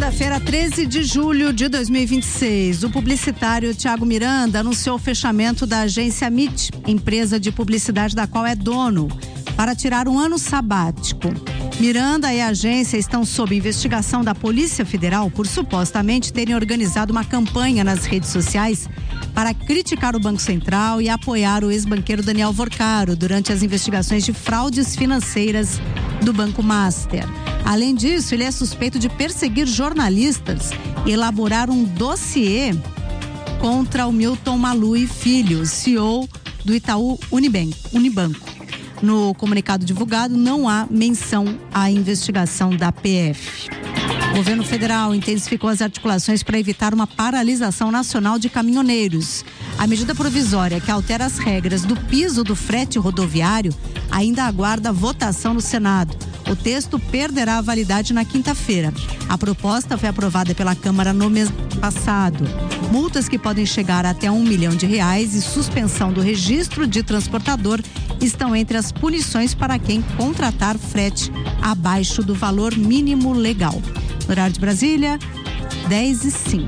Segunda-feira, 13 de julho de 2026. O publicitário Thiago Miranda anunciou o fechamento da agência MIT, empresa de publicidade da qual é dono, para tirar um ano sabático. Miranda e a agência estão sob investigação da Polícia Federal por supostamente terem organizado uma campanha nas redes sociais para criticar o Banco Central e apoiar o ex-banqueiro Daniel Vorcaro durante as investigações de fraudes financeiras do Banco Master. Além disso, ele é suspeito de perseguir jornalistas e elaborar um dossiê contra o Milton Malui Filho, CEO do Itaú Unibanco. No comunicado divulgado, não há menção à investigação da PF. O governo federal intensificou as articulações para evitar uma paralisação nacional de caminhoneiros. A medida provisória que altera as regras do piso do frete rodoviário ainda aguarda votação no Senado. O texto perderá a validade na quinta-feira. A proposta foi aprovada pela Câmara no mês passado. Multas que podem chegar até R$1 milhão e suspensão do registro de transportador estão entre as punições para quem contratar frete abaixo do valor mínimo legal. No horário de Brasília, 10h05.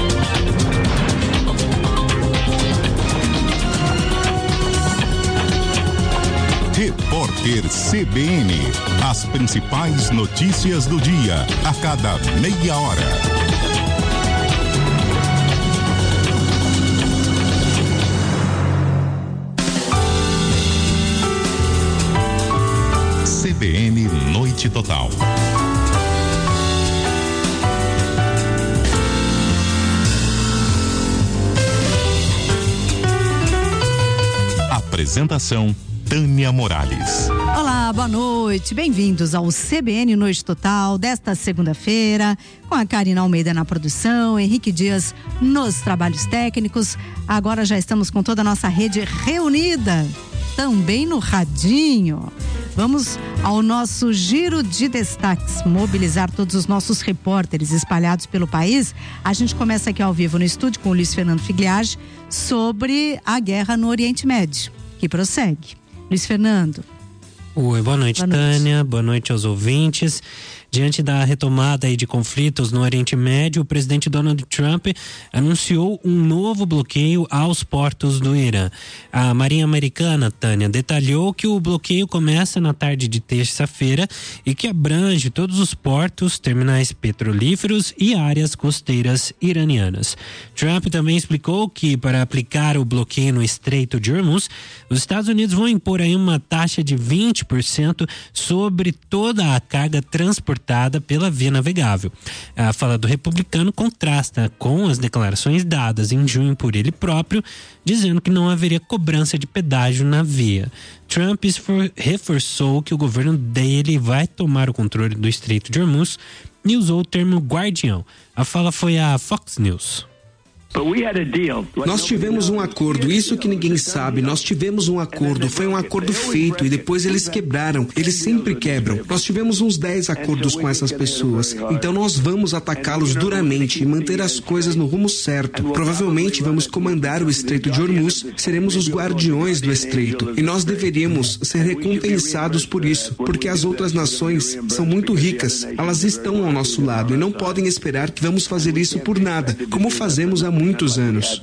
Repórter CBN. As principais notícias do dia, a cada meia hora. CBN Noite Total. Apresentação: Tânia Morales. Olá, boa noite, bem-vindos ao CBN Noite Total desta segunda-feira, com a Karina Almeida na produção, Henrique Dias nos trabalhos técnicos. Agora já estamos com toda a nossa rede reunida, também no radinho. Vamos ao nosso giro de destaques, mobilizar todos os nossos repórteres espalhados pelo país. A gente começa aqui ao vivo no estúdio com o Luiz Fernando Figliage sobre a guerra no Oriente Médio, que prossegue. Luiz Fernando. Oi, boa noite, Tânia. Boa noite aos ouvintes. Diante da retomada de conflitos no Oriente Médio, o presidente Donald Trump anunciou um novo bloqueio aos portos do Irã. A Marinha Americana, Tânia, detalhou que o bloqueio começa na tarde de terça-feira e que abrange todos os portos, terminais petrolíferos e áreas costeiras iranianas. Trump também explicou que, para aplicar o bloqueio no Estreito de Hormuz, os Estados Unidos vão impor aí uma taxa de 20% sobre toda a carga transportada pela via navegável. A fala do republicano contrasta com as declarações dadas em junho por ele próprio, dizendo que não haveria cobrança de pedágio na via. Trump reforçou que o governo dele vai tomar o controle do Estreito de Hormuz e usou o termo guardião. A fala foi à Fox News. Nós tivemos um acordo, isso que ninguém sabe, nós tivemos um acordo, foi um acordo feito e depois eles quebraram, eles sempre quebram. Nós tivemos uns 10 acordos com essas pessoas, então nós vamos atacá-los duramente e manter as coisas no rumo certo. Provavelmente vamos comandar o Estreito de Hormuz, seremos os guardiões do Estreito e nós deveríamos ser recompensados por isso, porque as outras nações são muito ricas, elas estão ao nosso lado e não podem esperar que vamos fazer isso por nada, como fazemos há muitos anos.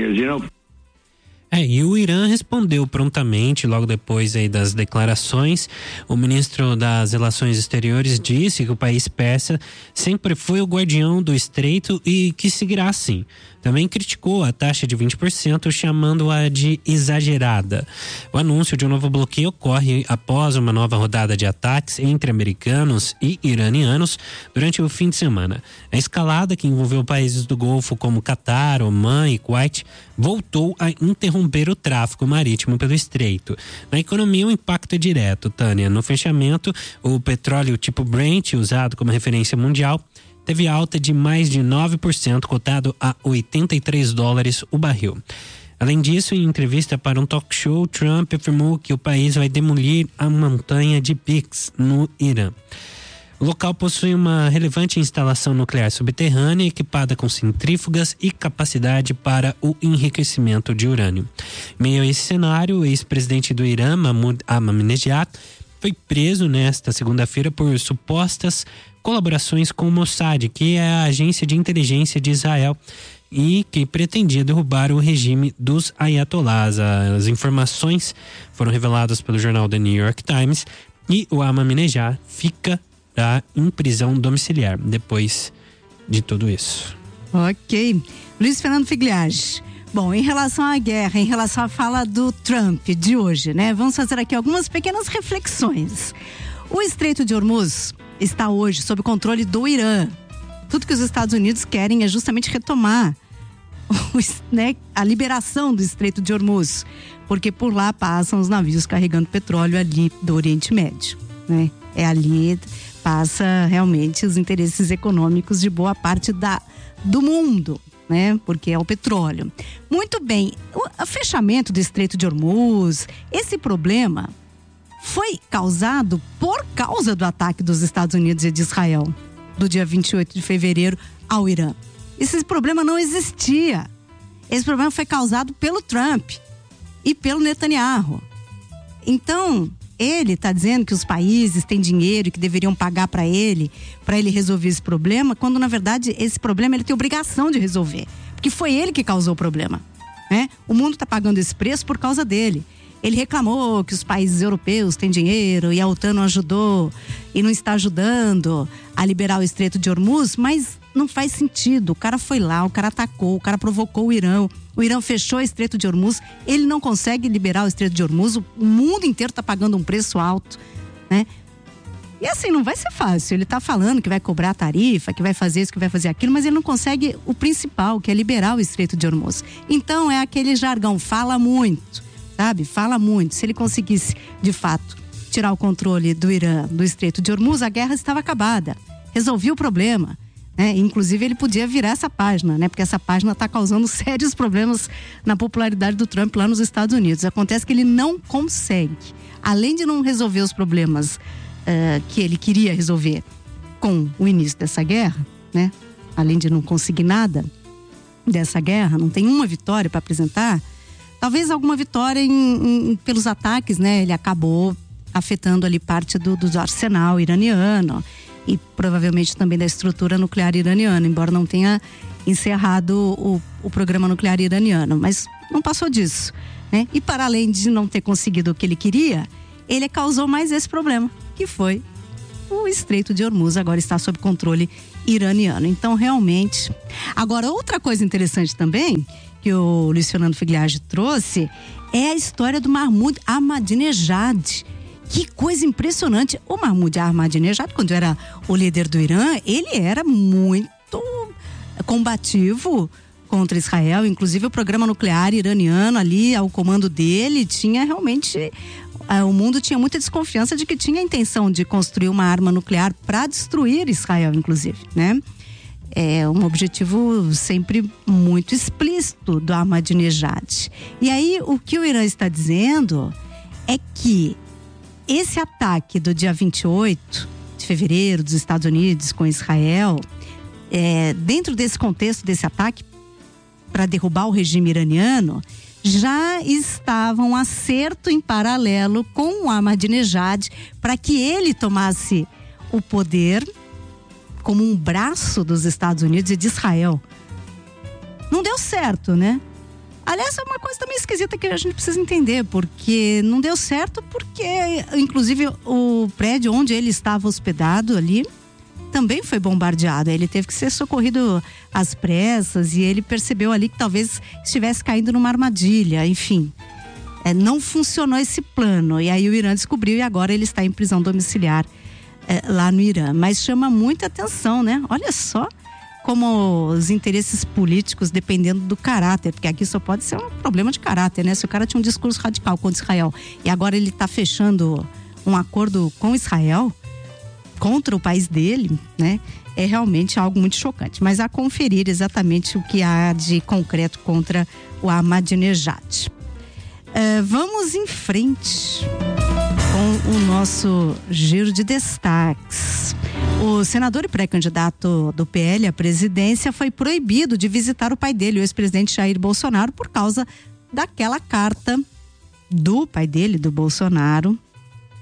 E o Irã respondeu prontamente, logo depois aí das declarações. O ministro das Relações Exteriores disse que o país persa sempre foi o guardião do Estreito e que seguirá assim. Também criticou a taxa de 20%, chamando-a de exagerada. O anúncio de um novo bloqueio ocorre após uma nova rodada de ataques entre americanos e iranianos durante o fim de semana. A escalada, que envolveu países do Golfo como Catar, Omã e Kuwait, voltou a interromper o tráfego marítimo pelo estreito. Na economia, o impacto é direto, Tânia. No fechamento, o petróleo tipo Brent, usado como referência mundial, teve alta de mais de 9%, cotado a $83 o barril. Além disso, em entrevista para um talk show, Trump afirmou que o país vai demolir a montanha de Pix no Irã. O local possui uma relevante instalação nuclear subterrânea equipada com centrífugas e capacidade para o enriquecimento de urânio. Em meio a esse cenário, o ex-presidente do Irã, Mahmoud Ahmadinejad, foi preso nesta segunda-feira por supostas colaborações com o Mossad, que é a agência de inteligência de Israel e que pretendia derrubar o regime dos ayatollahs. As informações foram reveladas pelo jornal The New York Times e o Ahmadinejad fica em prisão domiciliar depois de tudo isso. Ok. Luiz Fernando Figliage. Bom, em relação à guerra, em relação à fala do Trump de hoje, né? Vamos fazer aqui algumas pequenas reflexões. O Estreito de Hormuz está hoje sob controle do Irã. Tudo que os Estados Unidos querem é justamente retomar a liberação do Estreito de Hormuz, porque por lá passam os navios carregando petróleo ali do Oriente Médio, né? É ali passa realmente os interesses econômicos de boa parte do mundo, né? Porque é o petróleo. Muito bem, o fechamento do Estreito de Hormuz, esse problema foi causado por causa do ataque dos Estados Unidos e de Israel, do dia 28 de fevereiro ao Irã. Esse problema não existia. Esse problema foi causado pelo Trump e pelo Netanyahu. Então, ele está dizendo que os países têm dinheiro e que deveriam pagar para ele resolver esse problema, quando na verdade esse problema ele tem obrigação de resolver, porque foi ele que causou o problema, né? O mundo está pagando esse preço por causa dele. Ele reclamou que os países europeus têm dinheiro e a OTAN não ajudou e não está ajudando a liberar o Estreito de Hormuz, mas não faz sentido. O cara foi lá, o cara atacou, o cara provocou o Irã fechou o Estreito de Hormuz, ele não consegue liberar o Estreito de Hormuz, o mundo inteiro está pagando um preço alto, né? E assim, não vai ser fácil. Ele está falando que vai cobrar tarifa, que vai fazer isso, que vai fazer aquilo, mas ele não consegue o principal, que é liberar o Estreito de Hormuz. Então é aquele jargão, fala muito, sabe? Fala muito. Se ele conseguisse, de fato, tirar o controle do Irã, do Estreito de Hormuz, a guerra estava acabada. Resolvia o problema, né? Inclusive, ele podia virar essa página, né? Porque essa página está causando sérios problemas na popularidade do Trump lá nos Estados Unidos. Acontece que ele não consegue. Além de não resolver os problemas que ele queria resolver com o início dessa guerra, né? Além de não conseguir nada dessa guerra, não tem uma vitória para apresentar. Talvez alguma vitória pelos ataques, né? Ele acabou afetando ali parte do arsenal iraniano e provavelmente também da estrutura nuclear iraniana, embora não tenha encerrado o programa nuclear iraniano, mas não passou disso, né? E para além de não ter conseguido o que ele queria, ele causou mais esse problema, que foi o Estreito de Hormuz agora está sob controle iraniano. Então, realmente... Agora, outra coisa interessante também que o Luiz Fernando Figliage trouxe é a história do Mahmoud Ahmadinejad. Que coisa impressionante. O Mahmoud Ahmadinejad, quando era o líder do Irã, ele era muito combativo contra Israel. Inclusive, o programa nuclear iraniano ali, ao comando dele, tinha realmente... O mundo tinha muita desconfiança de que tinha a intenção de construir uma arma nuclear para destruir Israel, inclusive, né? É um objetivo sempre muito explícito do Ahmadinejad. E aí, o que o Irã está dizendo é que esse ataque do dia 28 de fevereiro dos Estados Unidos com Israel, dentro desse contexto desse ataque para derrubar o regime iraniano, já estava um acerto em paralelo com o Ahmadinejad para que ele tomasse o poder como um braço dos Estados Unidos e de Israel. Não deu certo, né? Aliás, é uma coisa também esquisita que a gente precisa entender, porque não deu certo porque, inclusive, o prédio onde ele estava hospedado ali também foi bombardeado. Ele teve que ser socorrido às pressas e ele percebeu ali que talvez estivesse caindo numa armadilha, enfim. Não funcionou esse plano e aí o Irã descobriu e agora ele está em prisão domiciliar lá no Irã. Mas chama muita atenção, né? Olha só como os interesses políticos, dependendo do caráter, porque aqui só pode ser um problema de caráter, né? Se o cara tinha um discurso radical contra Israel e agora ele está fechando um acordo com Israel, contra o país dele, né? É realmente algo muito chocante. Mas a conferir exatamente o que há de concreto contra o Ahmadinejad. Vamos em frente com o nosso giro de destaques. O senador e pré-candidato do PL à presidência foi proibido de visitar o pai dele, o ex-presidente Jair Bolsonaro, por causa daquela carta do pai dele, do Bolsonaro,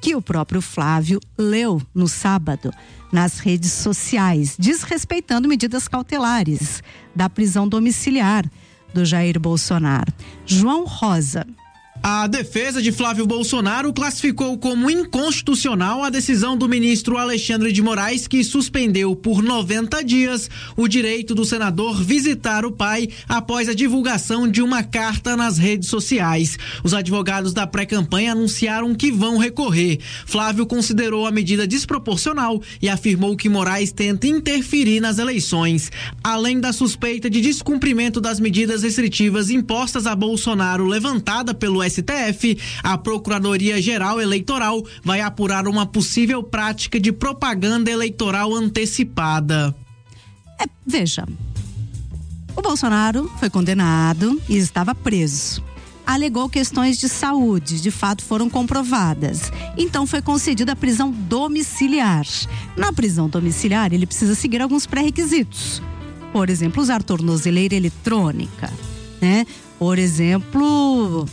que o próprio Flávio leu no sábado nas redes sociais, desrespeitando medidas cautelares da prisão domiciliar do Jair Bolsonaro. João Rosa. A defesa de Flávio Bolsonaro classificou como inconstitucional a decisão do ministro Alexandre de Moraes, que suspendeu por 90 dias o direito do senador visitar o pai após a divulgação de uma carta nas redes sociais. Os advogados da pré-campanha anunciaram que vão recorrer. Flávio considerou a medida desproporcional e afirmou que Moraes tenta interferir nas eleições. Além da suspeita de descumprimento das medidas restritivas impostas a Bolsonaro levantada pelo STF, a Procuradoria-Geral Eleitoral vai apurar uma possível prática de propaganda eleitoral antecipada. Veja, o Bolsonaro foi condenado e estava preso. Alegou questões de saúde, de fato foram comprovadas. Então foi concedida a prisão domiciliar. Na prisão domiciliar, ele precisa seguir alguns pré-requisitos. Por exemplo, usar tornozeleira eletrônica, né? Por exemplo,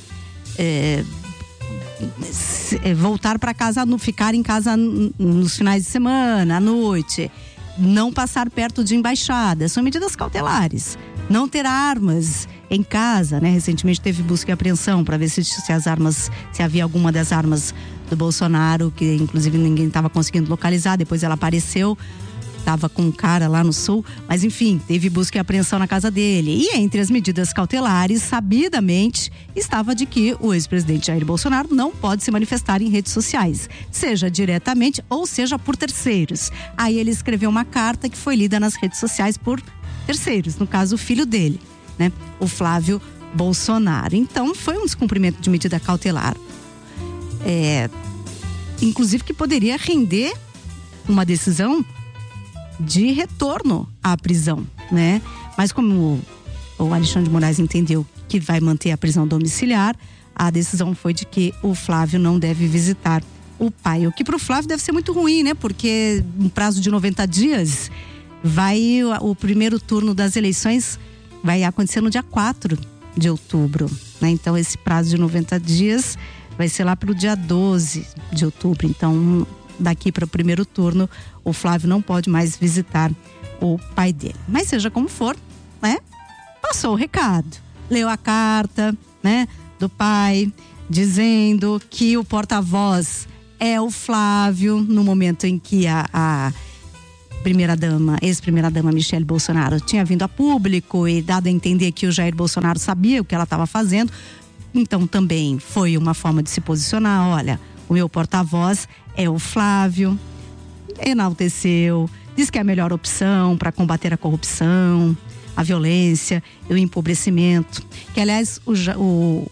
voltar para casa, ficar em casa nos finais de semana, à noite, não passar perto de embaixadas, são medidas cautelares. Não ter armas em casa, né? Recentemente teve busca e apreensão para ver se havia alguma das armas do Bolsonaro, que inclusive ninguém estava conseguindo localizar, depois ela apareceu. Estava com um cara lá no sul, mas enfim, teve busca e apreensão na casa dele. E entre as medidas cautelares, sabidamente, estava de que o ex-presidente Jair Bolsonaro não pode se manifestar em redes sociais, seja diretamente ou seja por terceiros. Aí ele escreveu uma carta que foi lida nas redes sociais por terceiros, no caso o filho dele, né? O Flávio Bolsonaro. Então foi um descumprimento de medida cautelar. Inclusive que poderia render uma decisão de retorno à prisão, né? Mas como o Alexandre de Moraes entendeu que vai manter a prisão domiciliar, a decisão foi de que o Flávio não deve visitar o pai. O que para o Flávio deve ser muito ruim, né? Porque no prazo de 90 dias o primeiro turno das eleições vai acontecer no dia 4 de outubro, né? Então esse prazo de 90 dias vai ser lá para o dia 12 de outubro. Então daqui para o primeiro turno, o Flávio não pode mais visitar o pai dele. Mas seja como for, né? Passou o recado. Leu a carta, né? Do pai, dizendo que o porta-voz é o Flávio, no momento em que a ex-primeira-dama Michele Bolsonaro tinha vindo a público e dado a entender que o Jair Bolsonaro sabia o que ela estava fazendo. Então também foi uma forma de se posicionar. Olha, o meu porta-voz é o Flávio, enalteceu, diz que é a melhor opção para combater a corrupção, a violência e o empobrecimento. Que, aliás, o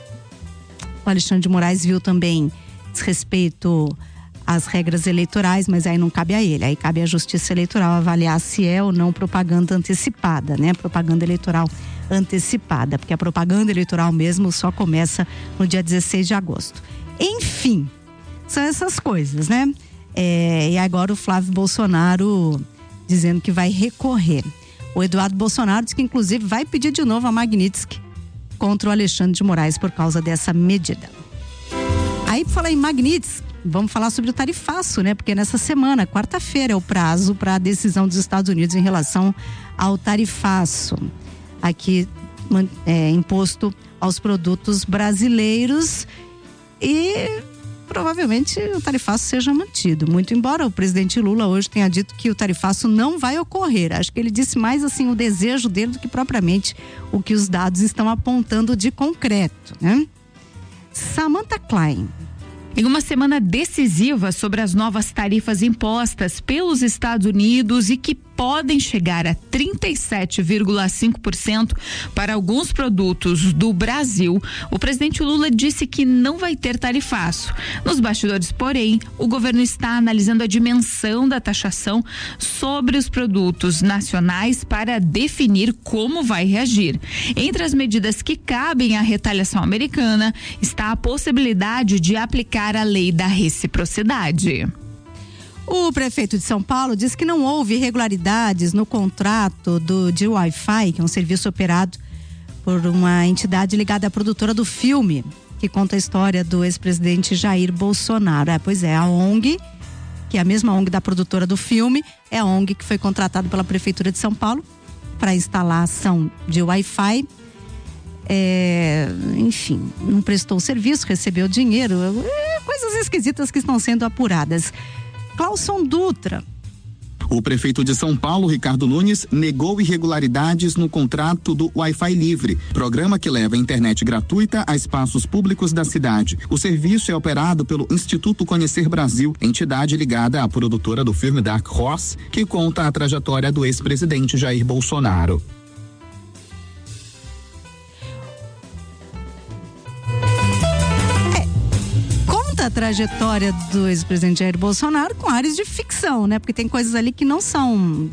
Alexandre de Moraes viu também desrespeito às regras eleitorais, mas aí não cabe a ele. Aí cabe à Justiça Eleitoral avaliar se é ou não propaganda antecipada, né? Propaganda eleitoral antecipada, porque a propaganda eleitoral mesmo só começa no dia 16 de agosto. Enfim, são essas coisas, né? E agora o Flávio Bolsonaro dizendo que vai recorrer. O Eduardo Bolsonaro diz que inclusive vai pedir de novo a Magnitsky contra o Alexandre de Moraes por causa dessa medida. Aí, por falar em Magnitsky, vamos falar sobre o tarifaço, né? Porque nessa semana, quarta-feira, é o prazo para a decisão dos Estados Unidos em relação ao tarifaço aqui imposto aos produtos brasileiros, e provavelmente o tarifaço seja mantido, muito embora o presidente Lula hoje tenha dito que o tarifaço não vai ocorrer. Acho que ele disse mais assim o desejo dele do que propriamente o que os dados estão apontando de concreto, né? Samantha Klein. Em uma semana decisiva sobre as novas tarifas impostas pelos Estados Unidos e que podem chegar a 37,5% para alguns produtos do Brasil, o presidente Lula disse que não vai ter tarifaço. Nos bastidores, porém, o governo está analisando a dimensão da taxação sobre os produtos nacionais para definir como vai reagir. Entre as medidas que cabem à retaliação americana está a possibilidade de aplicar a lei da reciprocidade. O prefeito de São Paulo diz que não houve irregularidades no contrato de Wi-Fi, que é um serviço operado por uma entidade ligada à produtora do filme que conta a história do ex-presidente Jair Bolsonaro. Pois é, a ONG, que é a mesma ONG da produtora do filme, é a ONG que foi contratada pela Prefeitura de São Paulo para instalação de Wi-Fi. Enfim, não prestou serviço, recebeu dinheiro, coisas esquisitas que estão sendo apuradas. Clauson Dutra. O prefeito de São Paulo, Ricardo Nunes, negou irregularidades no contrato do Wi-Fi Livre, programa que leva a internet gratuita a espaços públicos da cidade. O serviço é operado pelo Instituto Conhecer Brasil, entidade ligada à produtora do filme Dark Horse, que conta a trajetória do ex-presidente Jair Bolsonaro. A trajetória do ex-presidente Jair Bolsonaro com áreas de ficção, né? Porque tem coisas ali que não são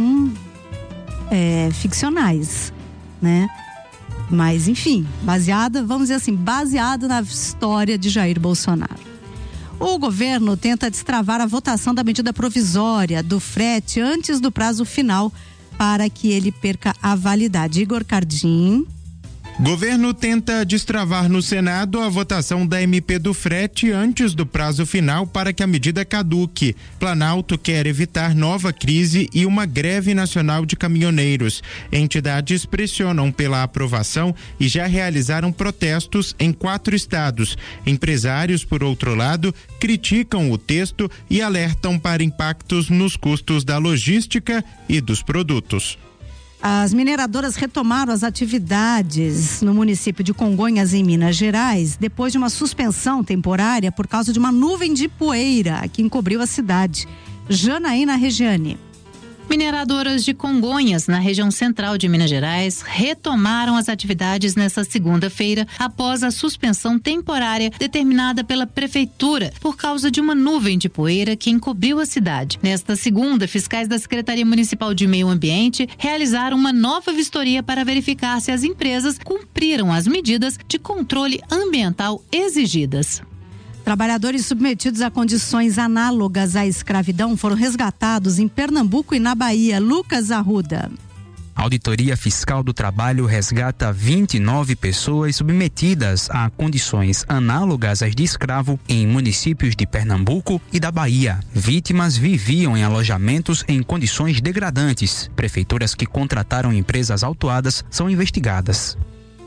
ficcionais, né? Mas, enfim, vamos dizer assim, baseado na história de Jair Bolsonaro. O governo tenta destravar a votação da medida provisória do frete antes do prazo final para que ele perca a validade. Igor Cardim. Governo tenta destravar no Senado a votação da MP do frete antes do prazo final para que a medida caduque. Planalto quer evitar nova crise e uma greve nacional de caminhoneiros. Entidades pressionam pela aprovação e já realizaram protestos em 4 estados. Empresários, por outro lado, criticam o texto e alertam para impactos nos custos da logística e dos produtos. As mineradoras retomaram as atividades no município de Congonhas, em Minas Gerais, depois de uma suspensão temporária por causa de uma nuvem de poeira que encobriu a cidade. Janaína Regiane. Mineradoras de Congonhas, na região central de Minas Gerais, retomaram as atividades nesta segunda-feira após a suspensão temporária determinada pela Prefeitura por causa de uma nuvem de poeira que encobriu a cidade. Nesta segunda, fiscais da Secretaria Municipal de Meio Ambiente realizaram uma nova vistoria para verificar se as empresas cumpriram as medidas de controle ambiental exigidas. Trabalhadores submetidos a condições análogas à escravidão foram resgatados em Pernambuco e na Bahia. Lucas Arruda. A Auditoria Fiscal do Trabalho resgata 29 pessoas submetidas a condições análogas às de escravo em municípios de Pernambuco e da Bahia. Vítimas viviam em alojamentos em condições degradantes. Prefeituras que contrataram empresas autuadas são investigadas.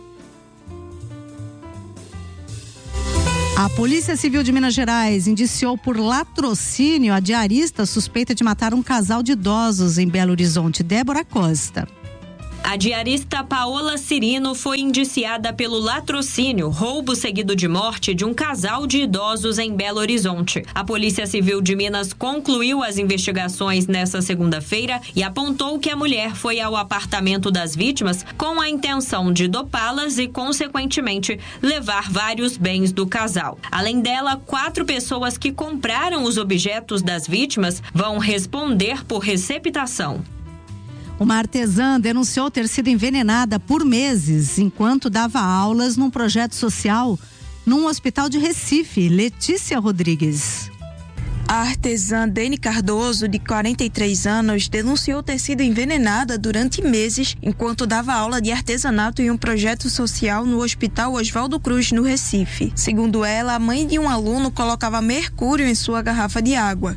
A Polícia Civil de Minas Gerais indiciou por latrocínio a diarista suspeita de matar um casal de idosos em Belo Horizonte. Débora Costa. A diarista Paola Cirino foi indiciada pelo latrocínio, roubo seguido de morte de um casal de idosos em Belo Horizonte. A Polícia Civil de Minas concluiu as investigações nesta segunda-feira e apontou que a mulher foi ao apartamento das vítimas com a intenção de dopá-las e, consequentemente, levar vários bens do casal. Além dela, 4 pessoas que compraram os objetos das vítimas vão responder por receptação. Uma artesã denunciou ter sido envenenada por meses enquanto dava aulas num projeto social num hospital de Recife. Letícia Rodrigues. A artesã Dene Cardoso, de 43 anos, denunciou ter sido envenenada durante meses enquanto dava aula de artesanato em um projeto social no Hospital Oswaldo Cruz, no Recife. Segundo ela, a mãe de um aluno colocava mercúrio em sua garrafa de água.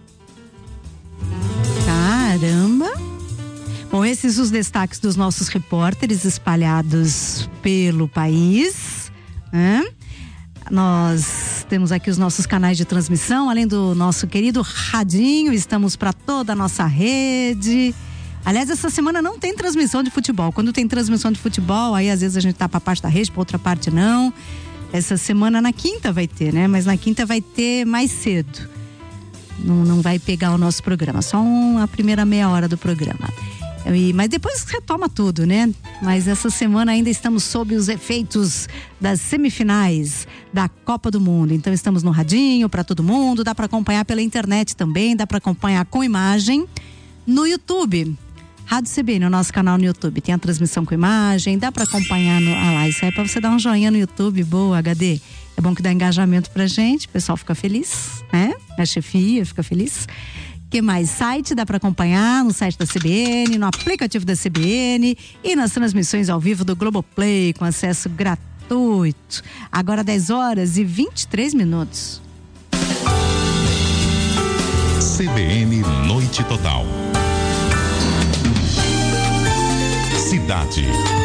Caramba! Bom, esses os destaques dos nossos repórteres espalhados pelo país, né? Nós temos aqui os nossos canais de transmissão, além do nosso querido radinho, estamos para toda a nossa rede. Aliás, essa semana não tem transmissão de futebol. Quando tem transmissão de futebol, aí às vezes a gente tá para parte da rede, para outra parte não. Essa semana na quinta vai ter, né? Mas na quinta vai ter mais cedo. Não vai pegar o nosso programa, só a primeira meia hora do programa. Mas depois retoma tudo, né? Mas essa semana ainda estamos sob os efeitos das semifinais da Copa do Mundo. Então estamos no radinho para todo mundo, dá para acompanhar pela internet também, dá para acompanhar com imagem no YouTube. Rádio CBN, o nosso canal no YouTube, tem a transmissão com imagem, dá para acompanhar lá, isso aí é para você dar um joinha no YouTube, boa, HD. É bom que dá engajamento pra gente, o pessoal fica feliz, né? A chefia fica feliz. Que mais? Site dá para acompanhar no site da CBN, no aplicativo da CBN e nas transmissões ao vivo do Globoplay com acesso gratuito gratuito. Agora 10h23. CBN Noite Total. Cidade.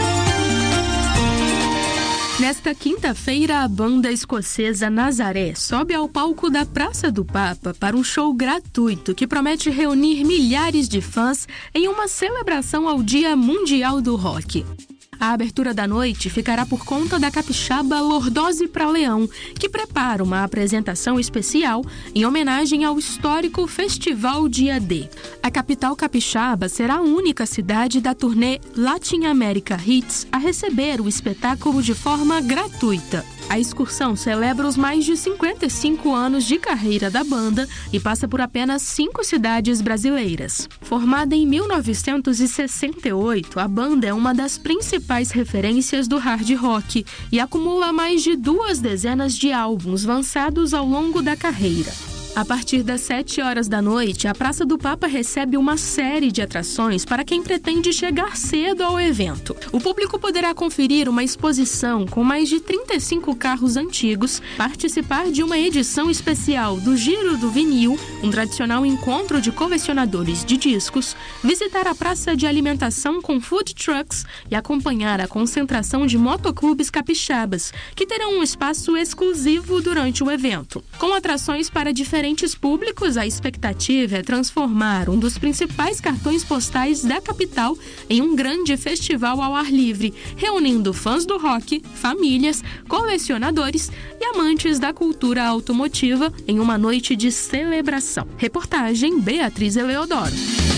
Nesta quinta-feira, a banda escocesa Nazaré sobe ao palco da Praça do Papa para um show gratuito que promete reunir milhares de fãs em uma celebração ao Dia Mundial do Rock. A abertura da noite ficará por conta da capixaba Lordose pra Leão, que prepara uma apresentação especial em homenagem ao histórico Festival Dia D. A capital capixaba será a única cidade da turnê Latin America Hits a receber o espetáculo de forma gratuita. A excursão celebra os mais de 55 anos de carreira da banda e passa por apenas 5 cidades brasileiras. Formada em 1968, a banda é uma das principais referências do hard rock e acumula mais de 2 dezenas de álbuns lançados ao longo da carreira. A partir das 7h da noite, a Praça do Papa recebe uma série de atrações para quem pretende chegar cedo ao evento. O público poderá conferir uma exposição com mais de 35 carros antigos, participar de uma edição especial do Giro do Vinil, um tradicional encontro de colecionadores de discos, visitar a praça de alimentação com food trucks e acompanhar a concentração de motoclubes capixabas, que terão um espaço exclusivo durante o evento. Com atrações para diferentes públicos, a expectativa é transformar um dos principais cartões postais da capital em um grande festival ao ar livre, reunindo fãs do rock, famílias, colecionadores e amantes da cultura automotiva em uma noite de celebração. Reportagem Beatriz Eleodoro.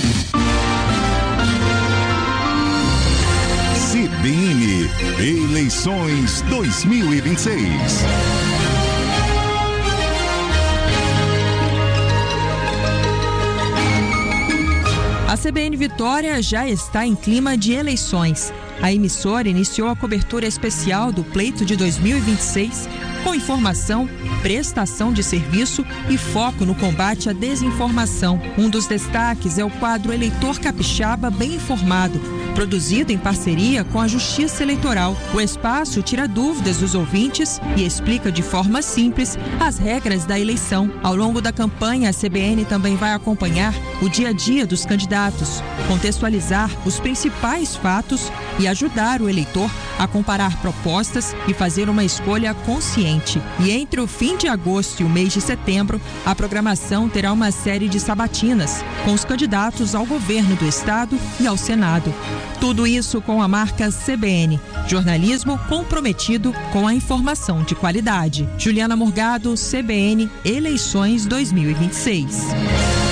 CBN Eleições 2026. A CBN Vitória já está em clima de eleições. A emissora iniciou a cobertura especial do pleito de 2026 com informação, prestação de serviço e foco no combate à desinformação. Um dos destaques é o quadro Eleitor Capixaba Bem Informado, produzido em parceria com a Justiça Eleitoral. O espaço tira dúvidas dos ouvintes e explica de forma simples as regras da eleição. Ao longo da campanha, a CBN também vai acompanhar o dia a dia dos candidatos, contextualizar os principais fatos e ajudar o eleitor a comparar propostas e fazer uma escolha consciente. E entre o fim de agosto e o mês de setembro, a programação terá uma série de sabatinas com os candidatos ao governo do estado e ao Senado. Tudo isso com a marca CBN, jornalismo comprometido com a informação de qualidade. Juliana Morgado, CBN, Eleições 2026.